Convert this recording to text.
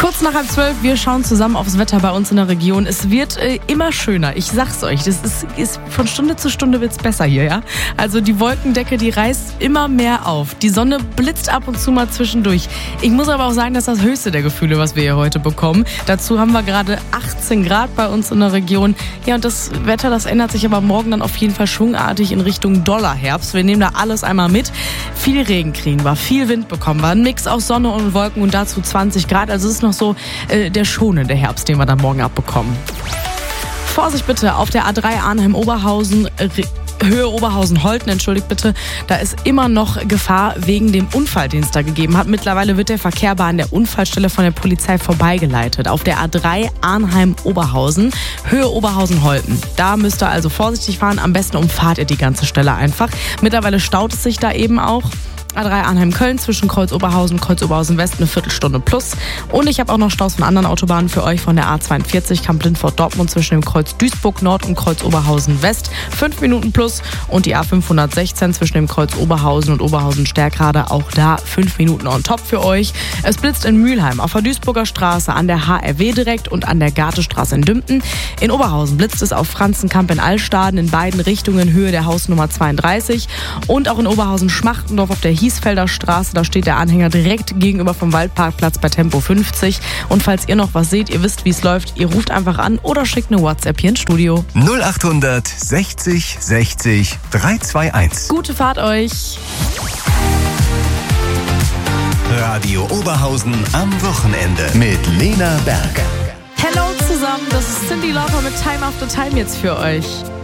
Kurz nach 11:30, wir schauen zusammen aufs Wetter bei uns in der Region. Es wird immer schöner, ich sag's euch. Das ist von Stunde zu Stunde wird's besser hier, ja? Also die Wolkendecke, die reißt immer mehr auf. Die Sonne blitzt ab und zu mal zwischendurch. Ich muss aber auch sagen, das ist das höchste der Gefühle, was wir hier heute bekommen. Dazu haben wir gerade 18 Grad bei uns in der Region. Ja, und das Wetter, das ändert sich aber morgen dann auf jeden Fall schwungartig in Richtung Dollarherbst. Wir nehmen da alles einmal mit. Viel Regen kriegen wir, viel Wind bekommen wir, ein Mix aus Sonne und Wolken und dazu 20 Grad. Also es ist noch so der schonende Herbst, den wir dann morgen abbekommen. Vorsicht bitte auf der A3 Arnhem-Oberhausen, Höhe Oberhausen-Holten, entschuldigt bitte, da ist immer noch Gefahr wegen dem Unfall, den es da gegeben hat. Mittlerweile wird der Verkehr aber an der Unfallstelle von der Polizei vorbeigeleitet. Auf der A3 Arnhem-Oberhausen, Höhe Oberhausen-Holten. Da müsst ihr also vorsichtig fahren, am besten umfahrt ihr die ganze Stelle einfach. Mittlerweile staut es sich da eben auch. A3 Arnhem-Köln zwischen Kreuz-Oberhausen und Kreuz-Oberhausen-West eine Viertelstunde plus. Und ich habe auch noch Staus von anderen Autobahnen für euch von der A42 Kamp-Lindfort-Dortmund zwischen dem Kreuz Duisburg-Nord und Kreuz-Oberhausen-West 5 Minuten plus. Und die A516 zwischen dem Kreuz Oberhausen und Oberhausen-Stärkrade, auch da 5 Minuten on top für euch. Es blitzt in Mülheim auf der Duisburger Straße, an der HRW direkt und an der Gartestraße in Dümpten. In Oberhausen blitzt es auf Franzenkamp in Allstaden in beiden Richtungen Höhe der Hausnummer 32. Und auch in Oberhausen-Schmachtendorf auf der Hiesfelder Straße, da steht der Anhänger direkt gegenüber vom Waldparkplatz bei Tempo 50. Und falls ihr noch was seht, ihr wisst, wie es läuft, ihr ruft einfach an oder schickt eine WhatsApp hier ins Studio. 0800 60 60 321. Gute Fahrt euch! Radio Oberhausen am Wochenende mit Lena Berger. Hello zusammen, das ist Cyndi Lauper mit Time After Time jetzt für euch.